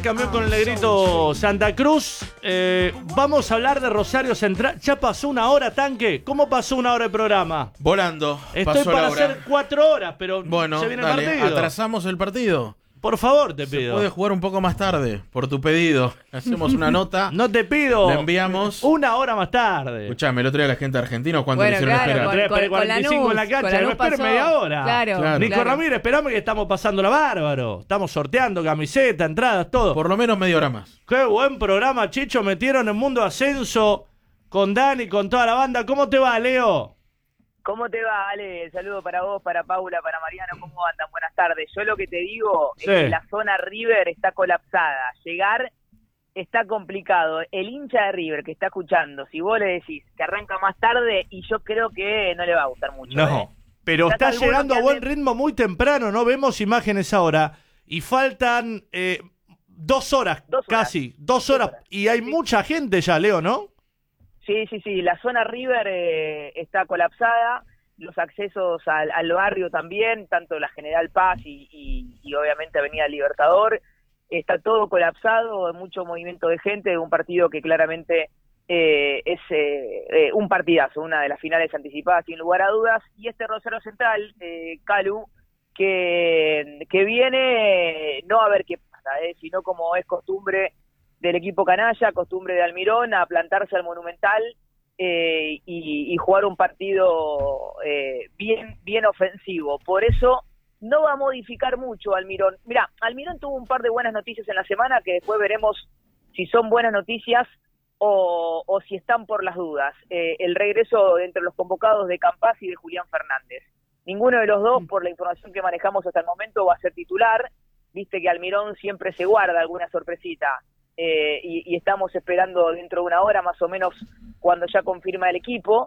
Campeón con el negrito Santa Cruz. Vamos a hablar de Rosario Central. Ya pasó una hora, Tanque. ¿Cómo pasó una hora de programa? Volando. Estoy para hacer 4 horas, pero bueno, se viene dale, el partido. atrasamos el partido. Por favor, te Se pido. puede jugar un poco más tarde, por tu pedido. Hacemos una nota. No te pido. Le enviamos. Una hora más tarde. Escuchame, el otro día la gente argentina, ¿cuánto Bueno, le hicieron claro, esperar? con 45 en la cancha, no espere media hora. Claro. Nico Ramírez, esperame que estamos pasando la bárbaro. Estamos sorteando camiseta, entradas, todo. Por lo menos media hora más. Qué buen programa, Chicho. Metieron en Mundo Ascenso con Dani, con toda la banda. ¿Cómo te va, Leo? ¿Cómo te va, Ale? Saludo para vos, para Paula, para Mariano. ¿Cómo andan? Buenas tardes. Yo lo que te digo es que la zona River está colapsada. Llegar está complicado. El hincha de River que está escuchando, si vos le decís que arranca más tarde, y yo creo que no le va a gustar mucho. No, pero está llegando a buen ritmo muy temprano. No vemos imágenes ahora. Y faltan 2 horas, casi. 2 horas. Y hay mucha gente ya, Leo, ¿no? Sí. La zona River está colapsada. Los accesos al barrio también, tanto la General Paz y obviamente Avenida Libertador. Está todo colapsado, mucho movimiento de gente, un partido que claramente es un partidazo, una de las finales anticipadas sin lugar a dudas. Y este Rosario Central, Calu, que viene no a ver qué pasa, sino como es costumbre del equipo canalla, costumbre de Almirón, a plantarse al Monumental y jugar un partido bien ofensivo. Por eso no va a modificar mucho Almirón. Mirá, Almirón tuvo un par de buenas noticias en la semana que después veremos si son buenas noticias o si están por las dudas. El regreso entre los convocados de Campás y de Julián Fernández. Ninguno de los dos, por la información que manejamos hasta el momento, va a ser titular. Viste que Almirón siempre se guarda alguna sorpresita. Y estamos esperando dentro de una hora más o menos cuando ya confirma el equipo.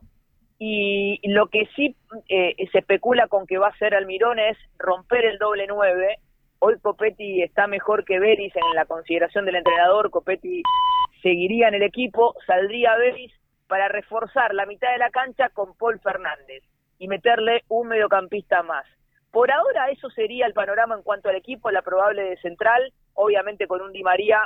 Y lo que sí se especula con que va a hacer Almirón es romper el doble 9. Hoy Copetti está mejor que Beris en la consideración del entrenador. Copetti seguiría en el equipo, saldría Beris para reforzar la mitad de la cancha con Paul Fernández y meterle un mediocampista más. Por ahora eso sería el panorama en cuanto al equipo, la probable de central, obviamente con un Di María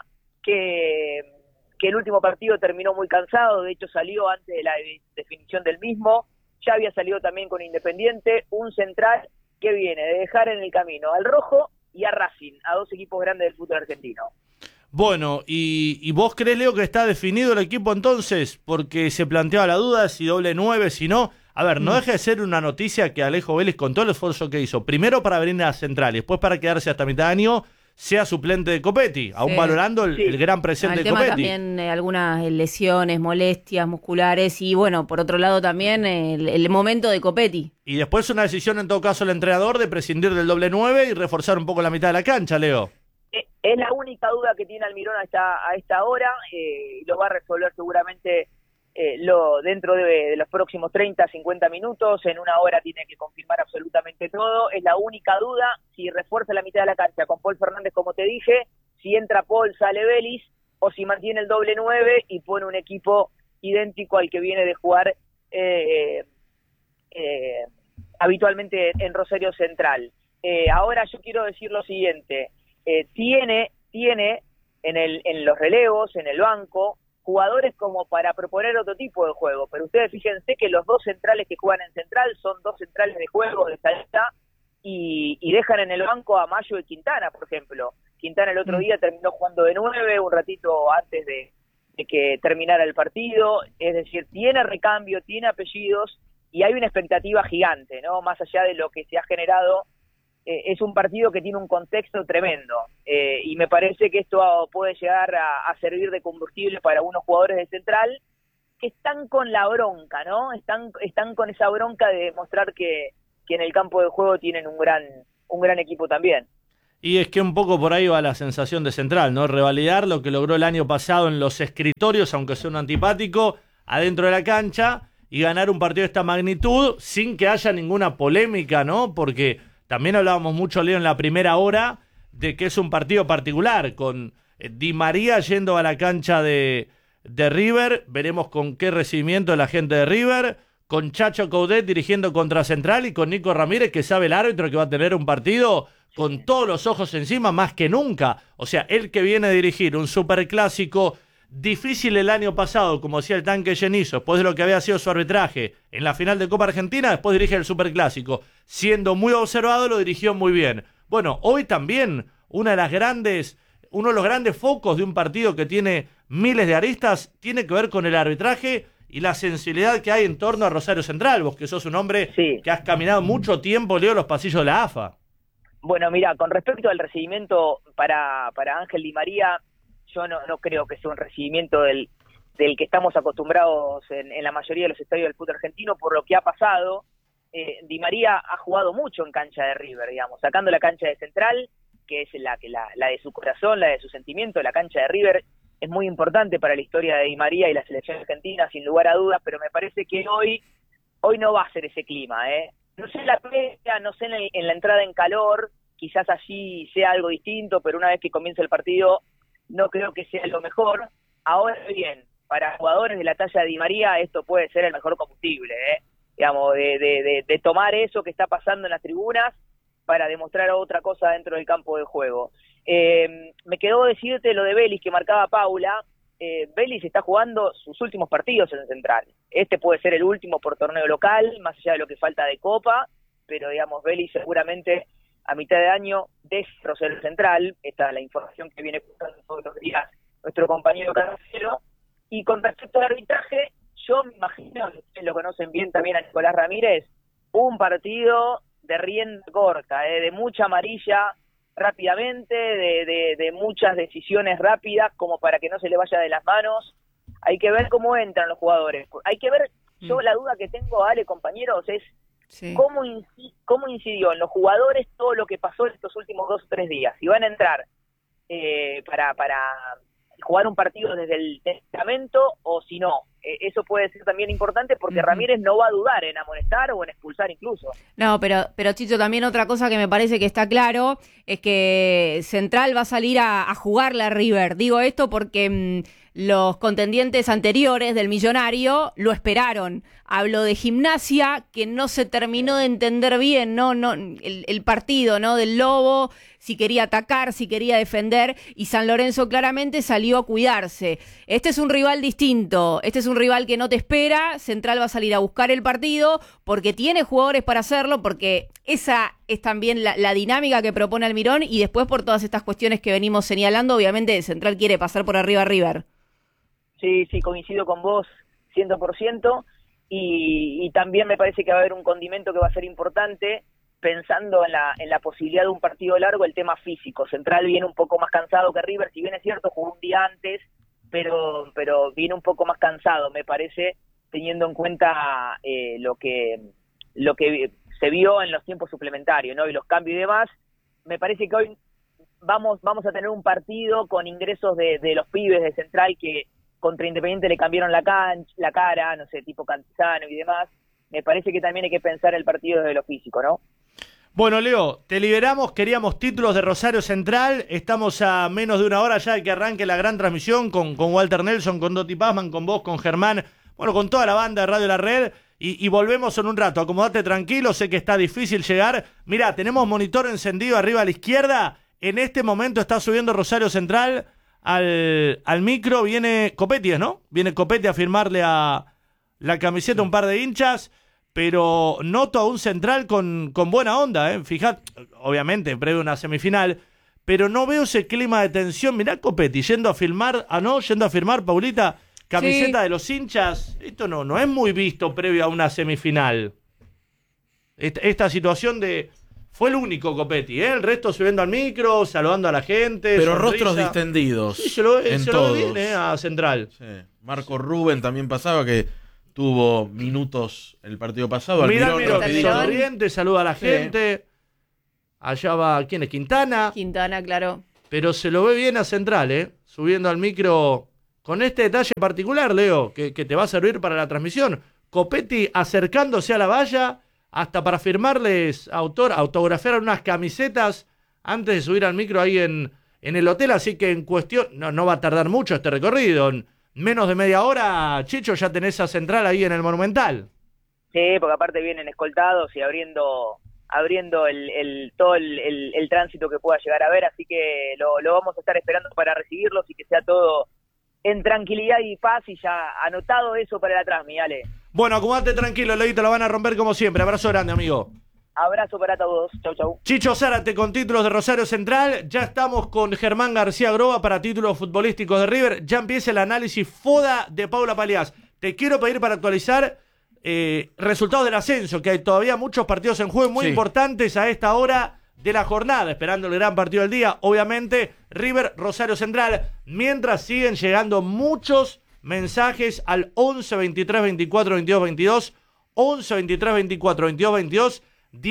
que el último partido terminó muy cansado, de hecho salió antes de la definición del mismo, ya había salido también con Independiente, un central que viene de dejar en el camino al Rojo y a Racing, a 2 equipos grandes del fútbol argentino. Bueno, ¿y vos crees, Leo, que está definido el equipo entonces? Porque se planteaba la duda si doble 9, si no. A ver, no deja de ser una noticia que Alejo Vélez, con todo el esfuerzo que hizo, primero para venir a la central y después para quedarse hasta mitad de año, sea suplente de Copetti, aún valorando el gran presente de Copetti. También algunas lesiones, molestias musculares y bueno, por otro lado también el momento de Copetti. Y después una decisión en todo caso el entrenador de prescindir del doble 9 y reforzar un poco la mitad de la cancha, Leo. Es la única duda que tiene Almirón a esta hora, lo va a resolver seguramente dentro de los próximos 30, 50 minutos, en una hora tiene que confirmar absolutamente todo, es la única duda, si refuerza la mitad de la cancha con Paul Fernández como te dije, si entra Paul sale Vélez, o si mantiene el doble 9 y pone un equipo idéntico al que viene de jugar habitualmente en Rosario Central. Ahora yo quiero decir lo siguiente, tiene en los relevos, en el banco, jugadores como para proponer otro tipo de juego, pero ustedes fíjense que los 2 centrales que juegan en central son 2 centrales de juego de salida y dejan en el banco a Mayo y Quintana, por ejemplo. Quintana el otro día terminó jugando de 9 un ratito antes de que terminara el partido, es decir, tiene recambio, tiene apellidos y hay una expectativa gigante, ¿no? Más allá de lo que se ha generado, es un partido que tiene un contexto tremendo y me parece que esto puede llegar a servir de combustible para algunos jugadores de central que están con la bronca, ¿no? Están con esa bronca de demostrar que en el campo de juego tienen un gran equipo también. Y es que un poco por ahí va la sensación de central, ¿no? Revalidar lo que logró el año pasado en los escritorios, aunque sea un antipático, adentro de la cancha y ganar un partido de esta magnitud sin que haya ninguna polémica, ¿no? Porque también hablábamos mucho, Leo, en la primera hora de que es un partido particular, con Di María yendo a la cancha de River, veremos con qué recibimiento de la gente de River, con Chacho Coudet dirigiendo contra Central y con Nico Ramírez, que sabe el árbitro que va a tener un partido con todos los ojos encima más que nunca. O sea, él que viene a dirigir un superclásico difícil el año pasado, como decía el Tanque Llenizo, después de lo que había sido su arbitraje en la final de Copa Argentina, después dirige el superclásico. Siendo muy observado, lo dirigió muy bien. Bueno, hoy también uno de los grandes focos de un partido que tiene miles de aristas tiene que ver con el arbitraje y la sensibilidad que hay en torno a Rosario Central. Vos que sos un hombre que has caminado mucho tiempo, Leo, los pasillos de la AFA. Bueno, mira, con respecto al recibimiento para Ángel Di María, yo no creo que sea un recibimiento del que estamos acostumbrados en la mayoría de los estadios del fútbol argentino, por lo que ha pasado. Di María ha jugado mucho en cancha de River, digamos, sacando la cancha de Central, que es la de su corazón, la de su sentimiento. La cancha de River es muy importante para la historia de Di María y la selección argentina, sin lugar a dudas, pero me parece que hoy no va a ser ese clima, No sé en la previa, no sé en la entrada en calor, quizás allí sea algo distinto, pero una vez que comience el partido no creo que sea lo mejor. Ahora bien, para jugadores de la talla de Di María esto puede ser el mejor combustible, digamos, de tomar eso que está pasando en las tribunas para demostrar otra cosa dentro del campo de juego. Me quedó decirte lo de Vélez que marcaba Paula. Vélez está jugando sus últimos partidos en Central. Este puede ser el último por torneo local, más allá de lo que falta de Copa, pero digamos, Vélez seguramente a mitad de año de Rosario Central. Esta es la información que viene contando todos los días nuestro compañero Carcelo. Y con respecto al arbitraje, yo me imagino, que ustedes lo conocen bien también a Nicolás Ramírez, un partido de rienda corta, de mucha amarilla rápidamente, de muchas decisiones rápidas como para que no se le vaya de las manos. Hay que ver cómo entran los jugadores. Hay que ver, yo la duda que tengo, Ale, compañeros, es cómo incidió en los jugadores todo lo que pasó en estos últimos 2 o 3 días. Si van a entrar para jugar un partido desde el testamento o si no. Eso puede ser también importante porque Ramírez no va a dudar en amonestar o en expulsar incluso. No, pero Chicho, también otra cosa que me parece que está claro es que Central va a salir a jugarle a River. Digo esto porque los contendientes anteriores del Millonario lo esperaron. Hablo de Gimnasia, que no se terminó de entender bien, no el partido, ¿no? Del Lobo, si quería atacar, si quería defender, y San Lorenzo claramente salió a cuidarse. Este es un rival distinto, este es un rival que no te espera. Central va a salir a buscar el partido porque tiene jugadores para hacerlo, porque esa es también la dinámica que propone Almirón, y después por todas estas cuestiones que venimos señalando, obviamente Central quiere pasar por arriba a River. Sí, coincido con vos 100%, y también me parece que va a haber un condimento que va a ser importante, pensando en la posibilidad de un partido largo, el tema físico. Central viene un poco más cansado que River, si bien es cierto, jugó un día antes, pero viene un poco más cansado, me parece, teniendo en cuenta lo que se vio en los tiempos suplementarios, ¿no? Y los cambios y demás. Me parece que hoy vamos a tener un partido con ingresos de los pibes de Central que contra Independiente le cambiaron la cara, no sé, tipo Cantizano y demás. Me parece que también hay que pensar el partido desde lo físico, ¿no? Bueno, Leo, te liberamos, queríamos títulos de Rosario Central, estamos a menos de una hora ya de que arranque la gran transmisión con Walter Nelson, con Doty Pazman, con vos, con Germán, bueno, con toda la banda de Radio La Red, y volvemos en un rato. Acomodate tranquilo, sé que está difícil llegar. Mirá, tenemos monitor encendido arriba a la izquierda, en este momento está subiendo Rosario Central al micro, viene Copetti, ¿no? Viene Copetti a firmarle a la camiseta a un par de hinchas, pero noto a un Central con buena onda, Fijad, obviamente, previo a una semifinal, pero no veo ese clima de tensión. Mirá Copetti yendo a firmar, Paulita, camiseta de los hinchas. Esto no es muy visto previo a una semifinal. Esta situación fue el único Copetti, el resto subiendo al micro, saludando a la gente. Pero sonrisa. rostros distendidos. Sí, se lo todos. ve bien, a Central. Sí. Marco Rubén también pasaba, que tuvo minutos el partido pasado. Mirá, Almirón sonriente, saluda a la gente. Allá va, ¿quién es? Quintana, claro. Pero se lo ve bien a Central, subiendo al micro con este detalle particular, Leo, que te va a servir para la transmisión. Copetti acercándose a la valla hasta para firmarles autografiar unas camisetas antes de subir al micro ahí en el hotel, así que en cuestión, no va a tardar mucho este recorrido. En menos de media hora, Chicho, ya tenés a Central ahí en el Monumental. Sí, porque aparte vienen escoltados y abriendo abriendo todo el tránsito que pueda llegar a haber, así que lo vamos a estar esperando para recibirlos y que sea todo en tranquilidad y paz, y ya anotado eso para la transmi, Ale. Bueno, acomodate tranquilo, Leito, lo van a romper como siempre. Abrazo grande, amigo. Abrazo para todos. Chau, chau. Chicho Zárate con títulos de Rosario Central. Ya estamos con Germán García Groba para títulos futbolísticos de River. Ya empieza el análisis FODA de Paula Paliás. Te quiero pedir para actualizar resultados del ascenso, que hay todavía muchos partidos en juego muy importantes a esta hora de la jornada, esperando el gran partido del día. Obviamente, River, Rosario Central. Mientras siguen llegando muchos mensajes al 11 23 24 22 22. 11 23 24 22 22.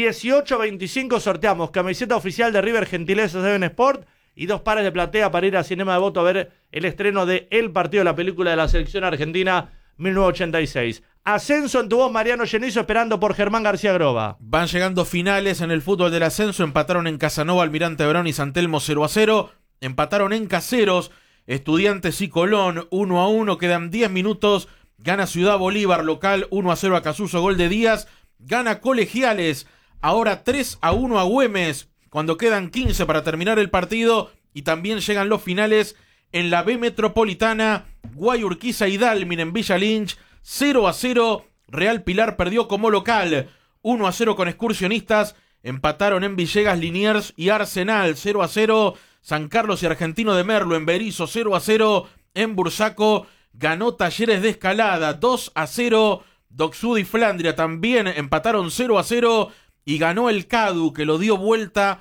18-25 sorteamos camiseta oficial de River, gentileza de Ben Sport, y 2 pares de platea para ir a Cinema de Voto a ver el estreno de El Partido de la película de la selección argentina 1986. Ascenso en tu voz, Mariano Genizo, esperando por Germán García Groba. Van llegando finales en el fútbol del ascenso. Empataron en Casanova, Almirante Brown y San Telmo 0-0. Empataron en Caseros, Estudiantes y Colón 1-1. Quedan 10 minutos. Gana Ciudad Bolívar local 1-0 a Casuso, gol de Díaz. Gana Colegiales, ahora 3-1 a Güemes, cuando quedan 15 para terminar el partido. Y también llegan los finales en la B Metropolitana. Guayurquiza y Dalmin en Villa Lynch, 0-0. Real Pilar perdió como local, 1-0 con Excursionistas. Empataron en Villegas Liniers y Arsenal, 0-0. San Carlos y Argentino de Merlo en Berizo, 0-0. En Bursaco ganó Talleres de Escalada, 2-0. Docksud y Flandria también empataron 0-0 y ganó el Cadu, que lo dio vuelta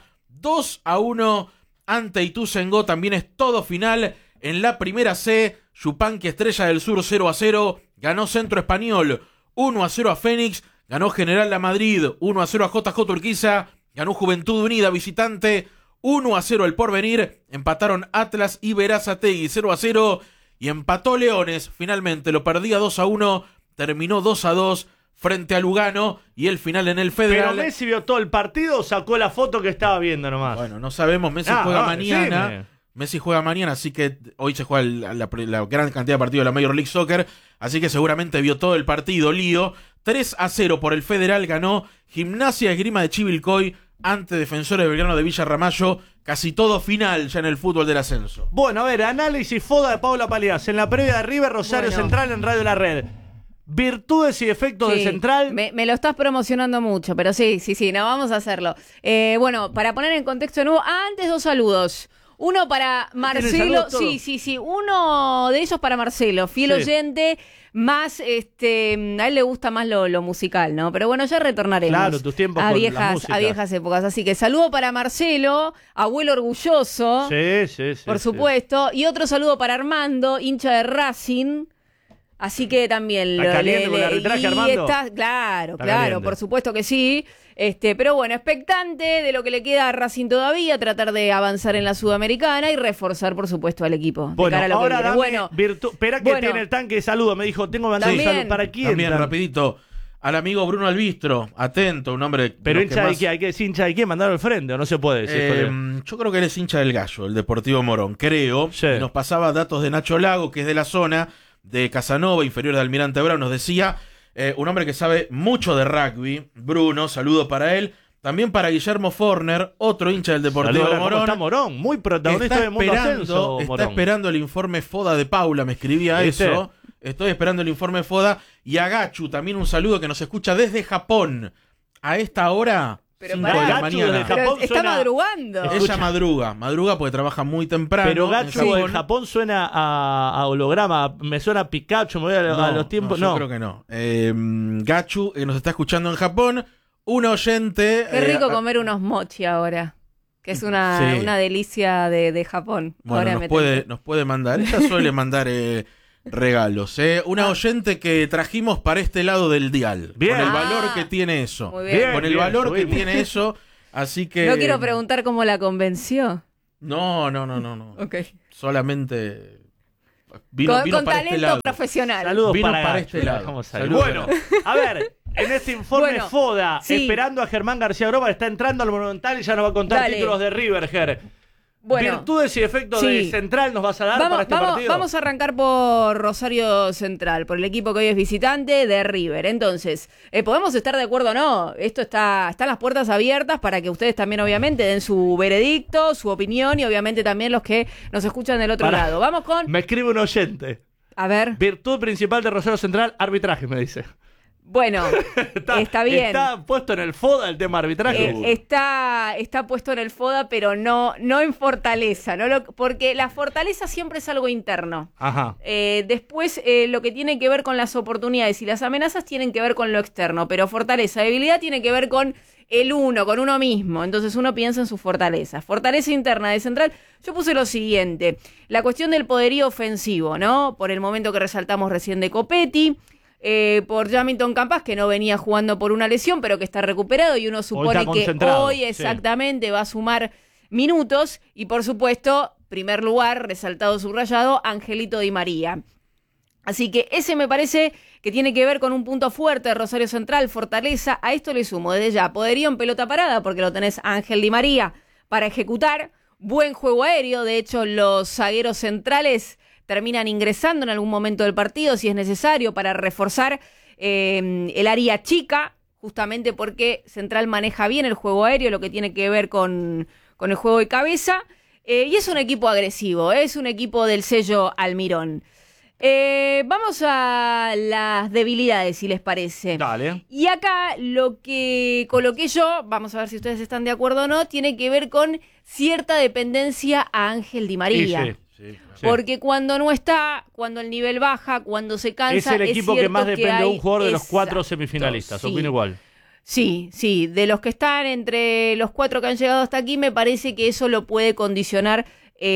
2-1 ante Ituzaingó. También es todo final en la primera C. Yupanqui Estrella del Sur 0-0, ganó Centro Español 1-0 a Fénix, ganó General La Madrid 1-0 a JJ Urquiza, ganó Juventud Unida visitante 1-0 el Porvenir, empataron Atlas y Berazategui 0-0 y empató Leones, finalmente lo perdía 2-1. Terminó 2-2 frente a Lugano y el final en el Federal. ¿Pero Messi vio todo el partido o sacó la foto que estaba viendo nomás? Bueno, no sabemos. Messi juega mañana. Decime. Messi juega mañana, así que hoy se juega la gran cantidad de partidos de la Major League Soccer, así que seguramente vio todo el partido. Lío 3-0 por el Federal, ganó Gimnasia Esgrima de Chivilcoy ante Defensores de Belgrano de Villa Ramallo. Casi todo final ya en el fútbol del ascenso. Bueno, a ver, análisis FODA de Paula Paliás en la previa de River, Rosario Central en Radio La Red. Virtudes y defectos de Central. Me lo estás promocionando mucho, pero sí, no, vamos a hacerlo. Bueno, para poner en contexto de nuevo, antes 2 saludos. Uno para Marcelo, sí, uno de ellos para Marcelo, fiel oyente, más, a él le gusta más lo musical, ¿no? Pero bueno, ya retornaremos. Claro, tus tiempos a con viejas, la música. a viejas épocas. Así que saludo para Marcelo, abuelo orgulloso, por supuesto, y otro saludo para Armando, hincha de Racing. Así que también ¿Está caliente con el arbitraje, Armando? Claro, caliente. por supuesto que sí. Pero bueno, expectante de lo que le queda a Racing todavía, tratar de avanzar en la Sudamericana y reforzar, por supuesto, al equipo. Bueno, de cara a lo ahora que viene. espera que tiene el tanque de saludo. Me dijo, tengo que mandar un saludo. ¿Para quién? También, rapidito. Al amigo Bruno Albistro, atento, un hombre... Pero hincha de qué, hay que decir hincha de qué, mandarlo al frente, o no se puede decir. Yo creo que él es hincha del Gallo, el Deportivo Morón, creo. Sí. Y nos pasaba datos de Nacho Lago, que es de la zona de Casanova, inferior de Almirante Brown, nos decía, un hombre que sabe mucho de rugby. Bruno, saludo para él. También para Guillermo Forner, otro hincha del Deportivo Morón. Está Morón, muy protagonista del mundo ascenso. Está esperando el informe FODA de Paula, me escribía eso. Estoy esperando el informe FODA. Y a Gachu, también un saludo que nos escucha desde Japón. A esta hora, 5 de la mañana. Pero está madrugando. Ella madruga porque trabaja muy temprano. Pero Gachu en Japón suena a holograma, me suena a Pikachu, me voy a los tiempos. Yo creo que no. Gachu, que nos está escuchando en Japón. Un oyente... Qué rico comer unos mochi ahora, que es una delicia de Japón. Bueno, ahora nos puede mandar. Ella suele mandar regalos. Una oyente que trajimos para este lado del dial. Bien. Con el valor que tiene eso. Muy bien. Con el valor que tiene eso. Así que... No quiero preguntar cómo la convenció. No. Ok. Solamente... Vino con para talento este lado. profesional. Saludos Vino para este lado. Bueno, a ver, en este informe FODA, sí. esperando a Germán García Groba, está entrando al Monumental y ya nos va a contar títulos de River, Ger. Bueno, virtudes y efectos sí. de Central nos vas a dar para este partido. Vamos a arrancar por Rosario Central, por el equipo que hoy es visitante de River. Entonces, podemos estar de acuerdo o no. Esto están las puertas abiertas para que ustedes también, obviamente, den su veredicto, su opinión y, obviamente, también los que nos escuchan del otro lado. Vamos con... Me escribe un oyente. A ver. Virtud principal de Rosario Central, arbitraje, me dice. Bueno, está bien. Está puesto en el FODA el tema arbitraje. Está puesto en el FODA, pero no en fortaleza, porque la fortaleza siempre es algo interno. Ajá. Después, lo que tiene que ver con las oportunidades y las amenazas tienen que ver con lo externo, pero fortaleza, debilidad tiene que ver con con uno mismo. Entonces uno piensa en sus fortalezas. Fortaleza interna de Central, yo puse lo siguiente, la cuestión del poderío ofensivo, ¿no? Por el momento que resaltamos recién de Copetti, por Jamilton Campas, que no venía jugando por una lesión, pero que está recuperado y uno supone que hoy exactamente va a sumar minutos. Y por supuesto, primer lugar, resaltado subrayado, Angelito Di María. Así que ese me parece que tiene que ver con un punto fuerte de Rosario Central, fortaleza. A esto le sumo desde ya poderío en pelota parada, porque lo tenés a Ángel Di María para ejecutar. Buen juego aéreo, de hecho los zagueros centrales terminan ingresando en algún momento del partido, si es necesario, para reforzar el área chica, justamente porque Central maneja bien el juego aéreo, lo que tiene que ver con el juego de cabeza, y es un equipo agresivo, es un equipo del sello Almirón. Vamos a las debilidades, si les parece. Dale. Y acá lo que coloqué yo, vamos a ver si ustedes están de acuerdo o no, tiene que ver con cierta dependencia a Ángel Di María. Sí. Porque cuando no está, cuando el nivel baja, cuando se cansa, es el equipo que más depende de un jugador de los 4 Exacto, semifinalistas. sí. Opino igual. Sí, de los que están entre los 4 que han llegado hasta aquí, me parece que eso lo puede condicionar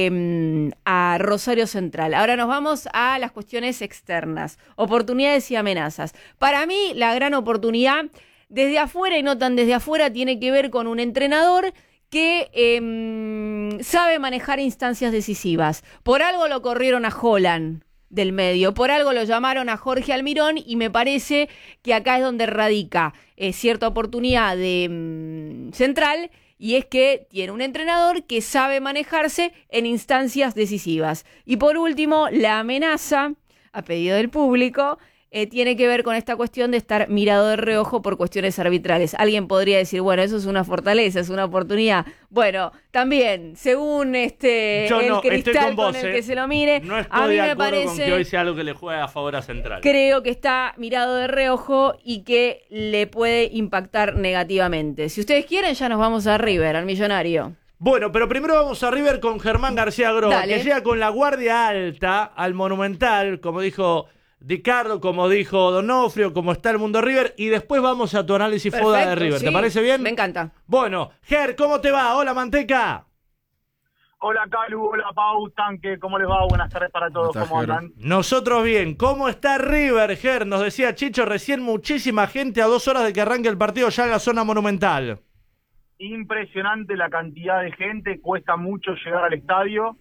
a Rosario Central. Ahora nos vamos a las cuestiones externas, oportunidades y amenazas. Para mí, la gran oportunidad, desde afuera y no tan desde afuera, tiene que ver con un entrenador que sabe manejar instancias decisivas. Por algo lo corrieron a Holland del medio, por algo lo llamaron a Jorge Almirón, y me parece que acá es donde radica cierta oportunidad de Central, y es que tiene un entrenador que sabe manejarse en instancias decisivas. Y por último, la amenaza, a pedido del público, tiene que ver con esta cuestión de estar mirado de reojo por cuestiones arbitrales. Alguien podría decir, bueno, eso es una fortaleza, es una oportunidad. Bueno, también, según el cristal con el que se lo mire, no a mí de me acuerdo parece con que hoy sea algo que le juegue a favor a Central. Creo que está mirado de reojo y que le puede impactar negativamente. Si ustedes quieren, ya nos vamos a River, al Millonario. Bueno, pero primero vamos a River con Germán García Groba, que llega con la guardia alta al Monumental, como dijo Di Carlo, como dijo Donofrio, como está el mundo River, y después vamos a tu análisis FODA de River. Sí, ¿Te parece bien? Me encanta. Bueno, Ger, ¿cómo te va? Hola, Manteca. Hola, Calu, hola, Pau, Tanque, ¿cómo les va? Buenas tardes para todos, ¿cómo andan? Nosotros bien. ¿Cómo está River, Ger? Nos decía Chicho recién, muchísima gente a 2 horas de que arranque el partido ya en la zona Monumental. Impresionante la cantidad de gente, cuesta mucho llegar al estadio.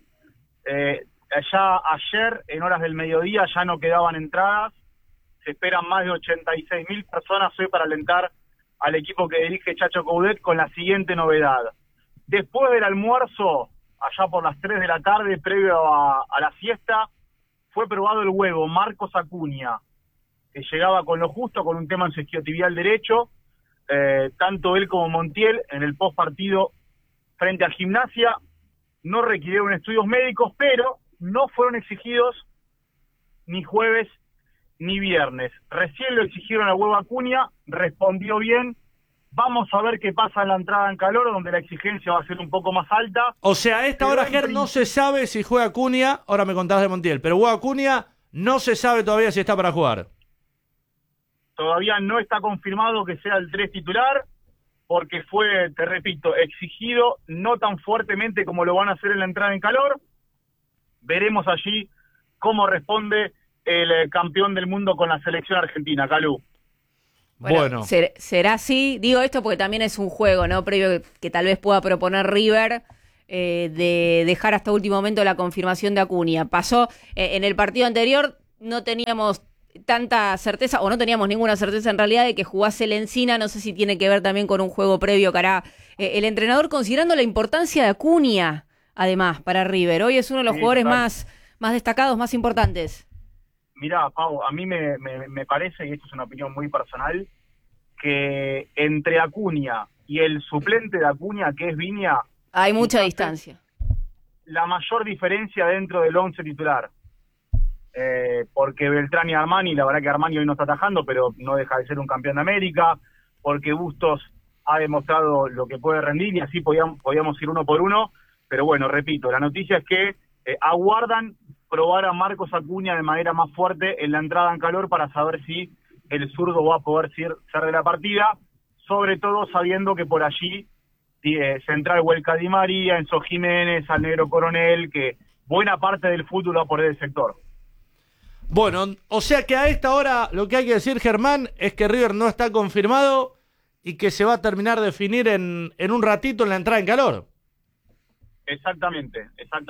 Ya ayer, en horas del mediodía, ya no quedaban entradas. Se esperan más de 86.000 personas hoy para alentar al equipo que dirige Chacho Coudet, con la siguiente novedad. Después del almuerzo, allá por las 3 de la tarde, previo a la siesta, fue probado el huevo Marcos Acuña, que llegaba con lo justo, con un tema en su isquiotibial derecho. Tanto él como Montiel, en el post partido frente a Gimnasia, no requirieron estudios médicos, pero no fueron exigidos ni jueves ni viernes. Recién lo exigieron a Huevo Acuña, respondió bien. Vamos a ver qué pasa en la entrada en calor, donde la exigencia va a ser un poco más alta. O sea, a esta hora, Ger, no se sabe si juega Acuña, ahora me contás de Montiel, pero Huevo Acuña no se sabe todavía si está para jugar. Todavía no está confirmado que sea el 3 titular, porque fue, te repito, exigido no tan fuertemente como lo van a hacer en la entrada en calor. Veremos allí cómo responde el campeón del mundo con la selección argentina, Calú. Bueno. Será así. Digo esto porque también es un juego, ¿no? Previo que tal vez pueda proponer River, de dejar hasta último momento la confirmación de Acuña. Pasó en el partido anterior, no teníamos tanta certeza, o no teníamos ninguna certeza en realidad de que jugase el Encina. No sé si tiene que ver también con un juego previo que hará el entrenador, considerando la importancia de Acuña además, para River. Hoy es uno de los Sí, jugadores total. más destacados, más importantes. Mirá, Pau, a mí me parece, y esto es una opinión muy personal, que entre Acuña y el suplente de Acuña, que es Viña, Hay mucha quizás distancia. la mayor diferencia dentro del 11 titular. Porque Beltrán y Armani, la verdad que Armani hoy no está atajando, pero no deja de ser un campeón de América, porque Bustos ha demostrado lo que puede rendir y así podíamos ir uno por uno, pero bueno, repito, la noticia es que aguardan probar a Marcos Acuña de manera más fuerte en la entrada en calor para saber si el zurdo va a poder ser de la partida, sobre todo sabiendo que por allí Central vuelca Di María, Enzo Jiménez, al Negro Coronel, que buena parte del fútbol va por el sector. Bueno, o sea que a esta hora lo que hay que decir, Germán, es que River no está confirmado y que se va a terminar de definir en un ratito en la entrada en calor. Exactamente.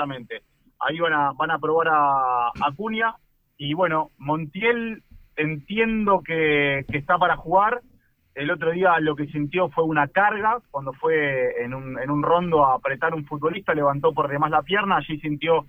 Ahí van a probar a Acuña y bueno, Montiel entiendo que está para jugar. El otro día lo que sintió fue una carga, cuando fue en un rondo a apretar un futbolista, levantó por demás la pierna, allí sintió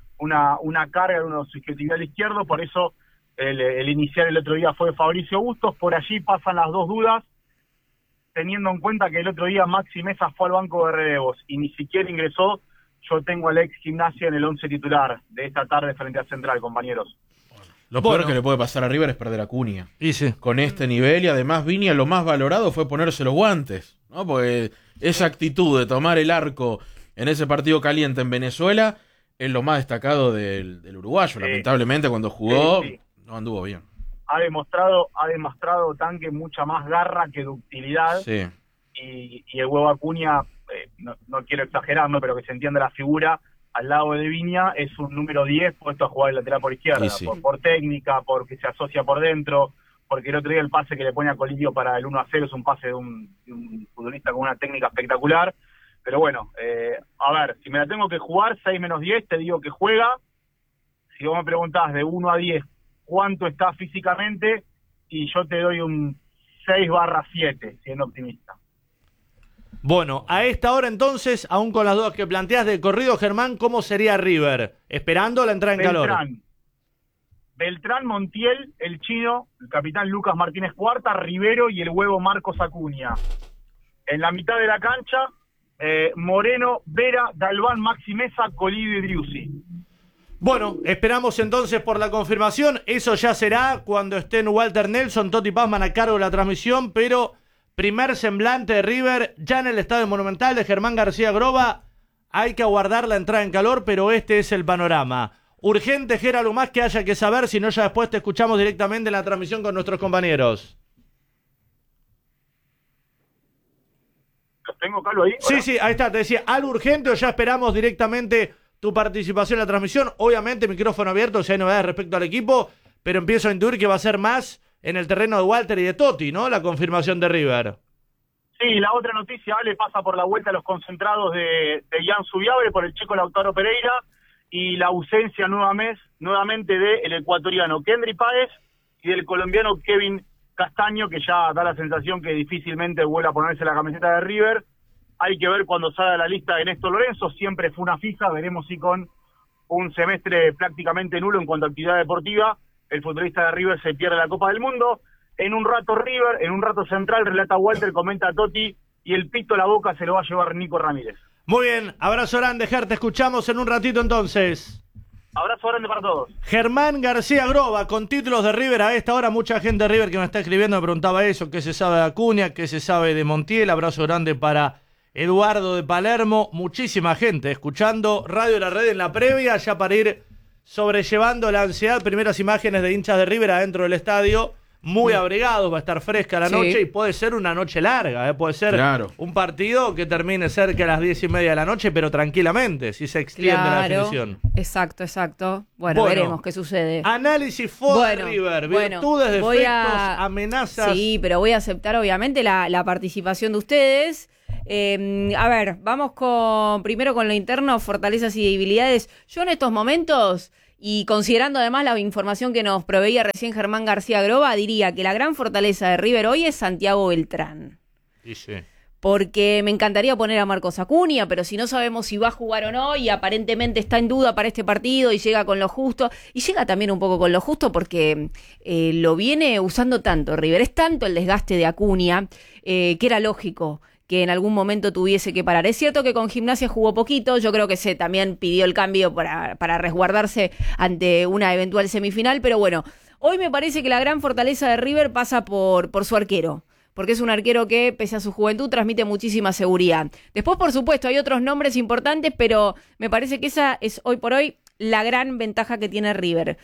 una carga en uno de su isquiotibial izquierdo, por eso el inicial el otro día fue Fabricio Bustos. Por allí pasan las dos dudas, teniendo en cuenta que el otro día Maxi Mesa fue al banco de relevos y ni siquiera ingresó. Yo tengo al ex Gimnasia en el 11 titular de esta tarde frente a Central, compañeros. Lo Bueno. peor que le puede pasar a River es perder a Acuña. Y sí. Con este nivel, y además Viña lo más valorado fue ponerse los guantes, ¿no? Porque esa actitud de tomar el arco en ese partido caliente en Venezuela es lo más destacado del uruguayo. Lamentablemente cuando jugó Sí. no anduvo bien. Ha demostrado Tanque mucha más garra que ductilidad. Sí. Y el huevo Acuña, no quiero exagerar, ¿no? Pero que se entienda la figura, al lado de Viña es un número 10 puesto a jugar el lateral por izquierda, Sí. por técnica, porque se asocia por dentro, porque el otro día el pase que le pone a Colidio para el 1-0 es un pase de un futbolista con una técnica espectacular. Pero bueno, a ver, si me la tengo que jugar 6-10, te digo que juega. Si vos me preguntás de 1 a 10 cuánto está físicamente, y yo te doy un 6/7, siendo optimista. Bueno, a esta hora entonces, aún con las dudas que planteas de corrido, Germán, ¿cómo sería River? Esperando la entrada en calor. Beltrán, Montiel, el chino, el capitán Lucas Martínez Cuarta, Rivero y el huevo Marcos Acuña. En la mitad de la cancha, Moreno, Vera, Galván, Maxi Mesa, Colidio y Driussi. Bueno, esperamos entonces por la confirmación. Eso ya será cuando estén Walter Nelson, Totti Pazman a cargo de la transmisión, pero primer semblante de River ya en el Estadio Monumental de Germán García Groba. Hay que aguardar la entrada en calor, pero este es el panorama. Urgente, Ger, algo más que haya que saber, si no ya después te escuchamos directamente en la transmisión con nuestros compañeros. ¿Los tengo, Carlos, ahí? Sí, ¿Hola? sí, ahí está, te decía, ¿algo urgente o ya esperamos directamente tu participación en la transmisión? Obviamente, micrófono abierto, si hay novedades respecto al equipo, pero empiezo a intuir que va a ser más en el terreno de Walter y de Totti, ¿no? La confirmación de River. Sí, la otra noticia, Ale, pasa por la vuelta a los concentrados de Ian Subiabre por el chico Lautaro Pereira y la ausencia nuevamente del ecuatoriano Kendry Páez y del colombiano Kevin Castaño, que ya da la sensación que difícilmente vuelve a ponerse la camiseta de River. Hay que ver cuando salga la lista de Néstor Lorenzo, siempre fue una fija, veremos si con un semestre prácticamente nulo en cuanto a actividad deportiva, el futbolista de River se pierde la Copa del Mundo. En un rato River, en un rato Central, relata Walter, comenta Totti, y el pito a la boca se lo va a llevar Nico Ramírez. Muy bien, abrazo grande, Ger, te escuchamos en un ratito entonces. Abrazo grande para todos. Germán García Groba, con títulos de River a esta hora, mucha gente de River que me está escribiendo me preguntaba eso, qué se sabe de Acuña, qué se sabe de Montiel. Abrazo grande para Eduardo de Palermo, muchísima gente escuchando Radio La Red en la previa, ya para ir sobrellevando la ansiedad. Primeras imágenes de hinchas de River adentro del estadio, muy abrigados, va a estar fresca la noche y puede ser una noche larga, puede ser un partido que termine cerca a las 10:30 de la noche, pero tranquilamente, si se extiende la definición. Exacto. Bueno, veremos qué sucede. Análisis River, virtudes, defectos, amenazas. Sí, pero voy a aceptar obviamente la participación de ustedes. A ver, vamos primero con lo interno, fortalezas y debilidades. Yo en estos momentos, y considerando además la información que nos proveía recién Germán García Groba, diría que la gran fortaleza de River hoy es Santiago Beltrán. Sí. porque me encantaría poner a Marcos Acuña, pero si no sabemos si va a jugar o no, y aparentemente está en duda para este partido y llega con lo justo, y llega también un poco con lo justo porque lo viene usando tanto River, es tanto el desgaste de Acuña, que era lógico que en algún momento tuviese que parar. Es cierto que con Gimnasia jugó poquito, yo creo que se también pidió el cambio para resguardarse ante una eventual semifinal, pero bueno, hoy me parece que la gran fortaleza de River pasa por su arquero, porque es un arquero que, pese a su juventud, transmite muchísima seguridad. Después, por supuesto, hay otros nombres importantes, pero me parece que esa es hoy por hoy la gran ventaja que tiene River.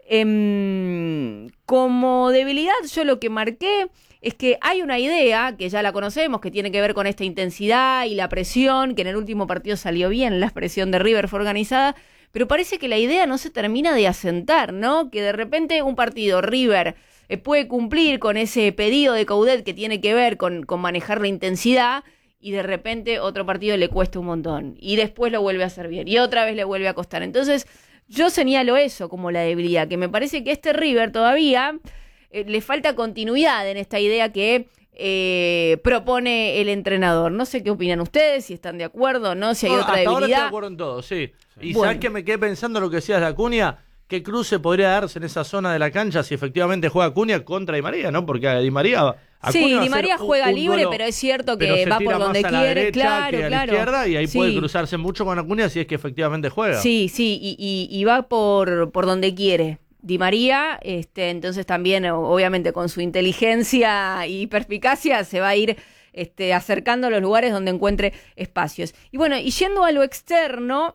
Como debilidad, yo lo que marqué es que hay una idea, que ya la conocemos, que tiene que ver con esta intensidad y la presión, que en el último partido salió bien, la presión de River fue organizada, pero parece que la idea no se termina de asentar, ¿no? Que de repente un partido River puede cumplir con ese pedido de Coudet que tiene que ver con manejar la intensidad, y de repente otro partido le cuesta un montón, y después lo vuelve a hacer bien, y otra vez le vuelve a costar. Entonces, yo señalo eso como la debilidad, que me parece que este River todavía le falta continuidad en esta idea que propone el entrenador. No sé qué opinan ustedes, si están de acuerdo, ¿no? Si hay otra hasta debilidad. Ahora estoy de acuerdo en todo, sí. Y Bueno. ¿sabes qué? Me quedé pensando en lo que decías de Acuña, qué cruce podría darse en esa zona de la cancha si efectivamente juega Acuña contra Di María, ¿no? Porque Di María... Sí, Acuña va a Di María ser juega un libre, duelo, pero es cierto pero que se va tira por donde más a la quiere, derecha claro, que a la claro. izquierda, y ahí Sí. puede cruzarse mucho con Acuña si es que efectivamente juega. Sí, y va por donde quiere. Di María, entonces también, obviamente, con su inteligencia y perspicacia, se va a ir acercando a los lugares donde encuentre espacios. Y bueno, y yendo a lo externo,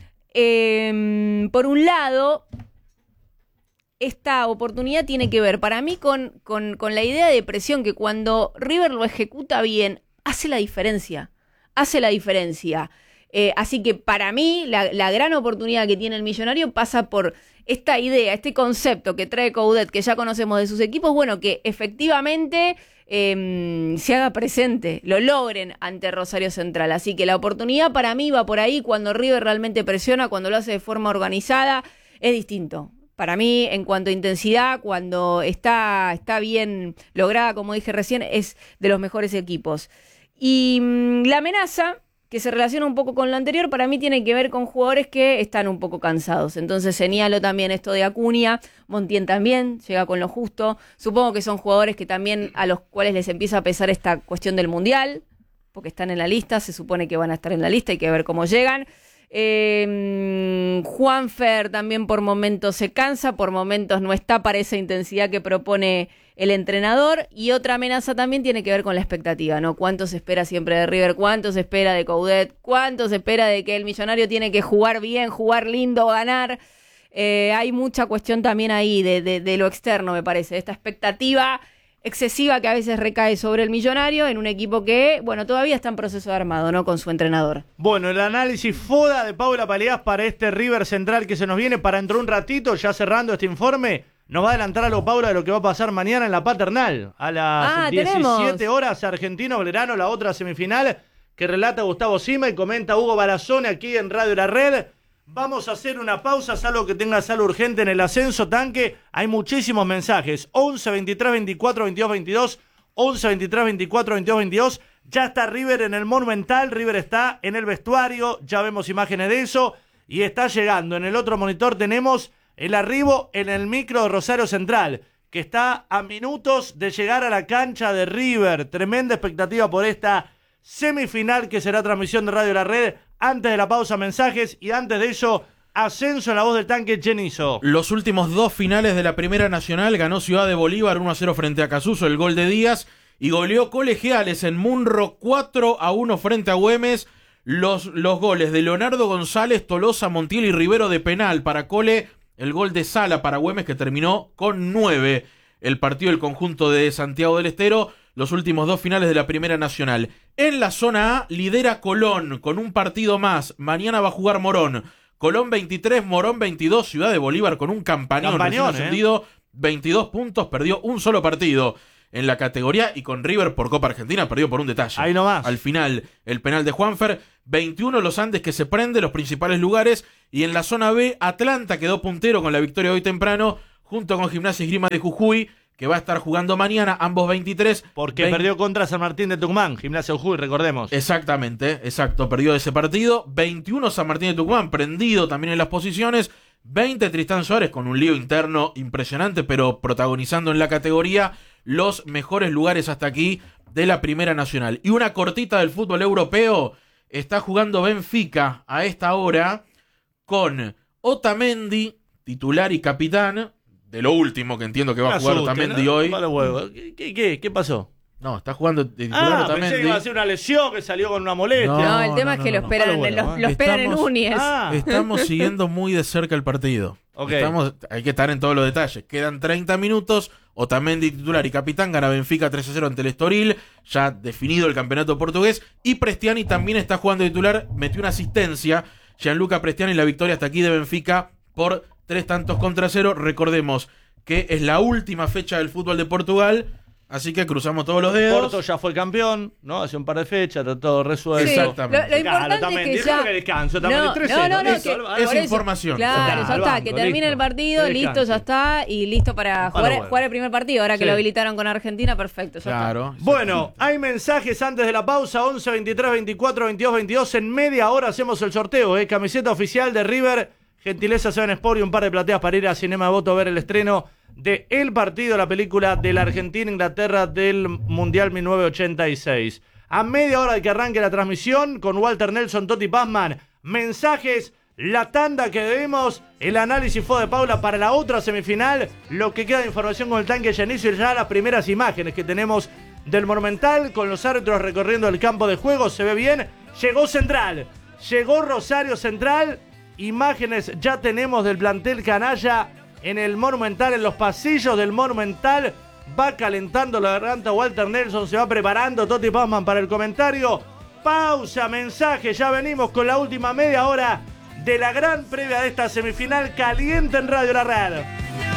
por un lado, esta oportunidad tiene que ver para mí con la idea de presión, que cuando River lo ejecuta bien, hace la diferencia. Así que para mí la gran oportunidad que tiene el Millonario pasa por esta idea, este concepto que trae Coudet, que ya conocemos de sus equipos, bueno, que efectivamente se haga presente, lo logren ante Rosario Central. Así que la oportunidad para mí va por ahí, cuando River realmente presiona, cuando lo hace de forma organizada, es distinto. Para mí, en cuanto a intensidad, cuando está bien lograda, como dije recién, es de los mejores equipos. Y la amenaza, que se relaciona un poco con lo anterior, para mí tiene que ver con jugadores que están un poco cansados. Entonces señalo también esto de Acuña, Montiel también llega con lo justo. Supongo que son jugadores que también a los cuales les empieza a pesar esta cuestión del Mundial, porque están en la lista, se supone que van a estar en la lista, hay que ver cómo llegan. Juanfer también por momentos se cansa, por momentos no está para esa intensidad que propone el entrenador. Y otra amenaza también tiene que ver con la expectativa, ¿no? ¿Cuánto se espera siempre de River? ¿Cuánto se espera de Coudet? ¿Cuánto se espera de que el Millonario tiene que jugar bien, jugar lindo, ganar? Hay mucha cuestión también ahí de lo externo, me parece, de esta expectativa excesiva que a veces recae sobre el Millonario en un equipo que, bueno, todavía está en proceso de armado, ¿no? Con su entrenador. Bueno, el análisis FODA de Paula Paleás para este River Central que se nos viene para dentro de un ratito, ya cerrando este informe. Nos va a adelantar algo, Paula, de lo que va a pasar mañana en la Paternal. A las 17 horas, Argentino Belgrano, la otra semifinal, que relata Gustavo Sima y comenta Hugo Barazone aquí en Radio La Red. Vamos a hacer una pausa, salvo que tengas algo urgente en el ascenso, Tanque. Hay muchísimos mensajes. 11 23 24 22 22. 11 23 24 22 22. Ya está River en el Monumental. River está en el vestuario. Ya vemos imágenes de eso. Y está llegando. En el otro monitor tenemos el arribo en el micro de Rosario Central, que está a minutos de llegar a la cancha de River. Tremenda expectativa por esta semifinal que será transmisión de Radio La Red. Antes de la pausa, mensajes, y antes de eso, ascenso en la voz del Tanque Chenizo. Los últimos dos finales de la Primera Nacional ganó Ciudad de Bolívar 1-0 frente a Casuso, el gol de Díaz, y goleó Colegiales en Munro 4-1 frente a Güemes. Los goles de Leonardo González, Tolosa, Montiel y Rivero de penal para Cole, el gol de Sala para Güemes, que terminó con 9. El partido del conjunto de Santiago del Estero, los últimos dos finales de la Primera Nacional. En la zona A lidera Colón con un partido más. Mañana va a jugar Morón. Colón 23, Morón 22. Ciudad de Bolívar con un campañón recién ascendido, 22 puntos, perdió un solo partido en la categoría, y con River por Copa Argentina perdió por un detalle. Ahí nomás. Al final, el penal de Juanfer. 21 Los Andes, que se prende los principales lugares. Y en la zona B, Atlanta quedó puntero con la victoria hoy temprano, junto con Gimnasia y Esgrima de Jujuy, que va a estar jugando mañana, ambos 23. Porque perdió contra San Martín de Tucumán, Gimnasia Jujuy, recordemos. Exactamente, exacto, perdió ese partido. 21 San Martín de Tucumán, prendido también en las posiciones. 20 Tristán Suárez, con un lío interno impresionante, pero protagonizando en la categoría los mejores lugares hasta aquí de la Primera Nacional. Y una cortita del fútbol europeo, está jugando Benfica a esta hora con Otamendi, titular y capitán, de lo último que entiendo que va a jugar Otamendi hoy. ¿Qué pasó? No, está jugando de titular Otamendi. Pensé que iba a ser una lesión, que salió con una molestia. No, el tema es que lo esperan, lo esperan en Núñez. Estamos siguiendo muy de cerca el partido. Okay. Hay que estar en todos los detalles. Quedan 30 minutos. Otamendi titular y capitán. Gana Benfica 3-0 ante el Estoril. Ya definido el campeonato portugués. Y Prestiani también está jugando titular. Metió una asistencia. Gianluca Prestiani, la victoria hasta aquí de Benfica por 3-0. Recordemos que es la última fecha del fútbol de Portugal. Así que cruzamos todos los dedos. Porto ya fue campeón, ¿no? Hace un par de fechas, está todo resuelto. Sí, exactamente. Lo importante es que ya... descanso, No, es información. Claro, ya está, que termine el partido, listo, ya está, y listo para jugar el primer partido. Ahora que lo habilitaron con Argentina, perfecto, ya claro. está. Bueno, hay mensajes antes de la pausa, 11 23 24 22 22. En media hora hacemos el sorteo, camiseta oficial de River, gentileza Seven Sport y un par de plateas para ir a Cinema Voto a ver el estreno de El Partido, la película de la Argentina-Inglaterra del Mundial 1986. A media hora de que arranque la transmisión, con Walter Nelson, Toti Pazman, mensajes, la tanda que debemos, el análisis fue de Paula para la otra semifinal, lo que queda de información con el tanque Genicio y ya las primeras imágenes que tenemos del Monumental, con los árbitros recorriendo el campo de juego, se ve bien. Llegó Central, llegó Rosario Central, imágenes ya tenemos del plantel canalla en el Monumental, en los pasillos del Monumental. Va calentando la garganta Walter Nelson, se va preparando Toti Pazman para el comentario. Pausa, mensaje, ya venimos con la última media hora de la gran previa de esta semifinal caliente en Radio La Real.